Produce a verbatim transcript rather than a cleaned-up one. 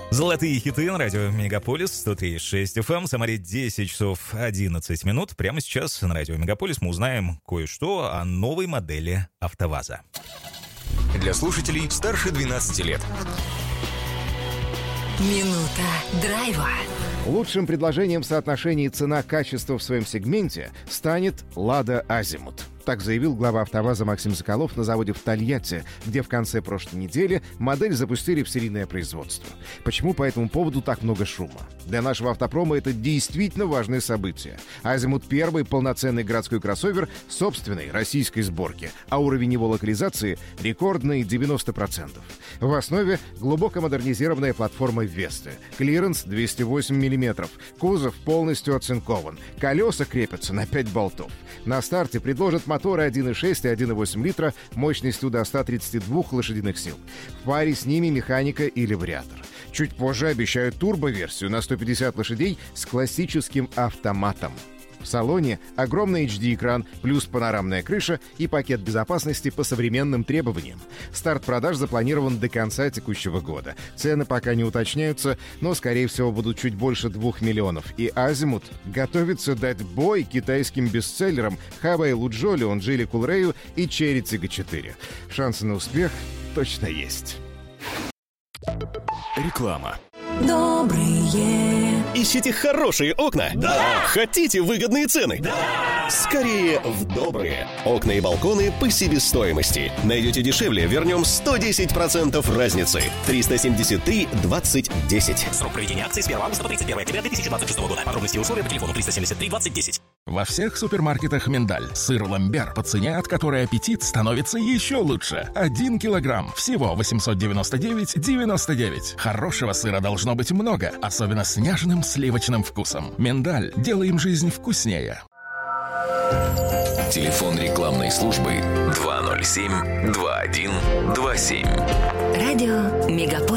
Золотые хиты на радио Мегаполис, сто три и шесть эф эм, Самаре десять часов одиннадцать минут. Прямо сейчас на радио Мегаполис мы узнаем кое-что о новой модели АвтоВАЗа. Для слушателей старше двенадцати лет. Минута драйва. Лучшим предложением в соотношении цена-качество в своем сегменте станет «Лада Азимут». Так заявил глава АвтоВАЗа Максим Соколов на заводе в Тольятти, где в конце прошлой недели модель запустили в серийное производство. Почему по этому поводу так много шума? Для нашего автопрома это действительно важное событие. Азимут — первый полноценный городской кроссовер собственной российской сборки, а уровень его локализации — рекордные девяносто процентов. В основе глубоко модернизированная платформа Весты, клиренс двести восемь миллиметров, кузов полностью оцинкован, колеса крепятся на пять болтов. На старте предложат моторы один и шесть и один и восемь литра мощностью до ста тридцати двух лошадиных сил. В паре с ними механика или вариатор. Чуть позже обещают турбо-версию на сто пятьдесят лошадей с классическим автоматом. В салоне огромный эйч ди-экран, плюс панорамная крыша и пакет безопасности по современным требованиям. Старт продаж запланирован до конца текущего года. Цены пока не уточняются, но, скорее всего, будут чуть больше двух миллионов. И Азимут готовится дать бой китайским бестселлерам Хавейлу Джоли, Джили Кулрею и Черри Тига четыре. Шансы на успех точно есть. Реклама. Добрые. Ищите хорошие окна? Да! Хотите выгодные цены? Да! Скорее в Добрые. Окна и балконы по себестоимости. Найдете дешевле, вернем сто десять процентов разницы. триста семьдесят три двадцать десять. Срок проведения акции с первого августа по тридцать первое октября две тысячи двадцать шестого года. Подробности и условия по телефону триста семьдесят три двадцать десять. Во всех супермаркетах «Миндаль» сыр ламбер по цене, от которой аппетит становится еще лучше. Один килограмм. Всего восемьсот девяносто девять девяносто девять. Хорошего сыра должно быть много, особенно с нежным сливочным вкусом. «Миндаль». Делаем жизнь вкуснее. Телефон рекламной службы два ноль семь два один два семь. Радио Мегаполис.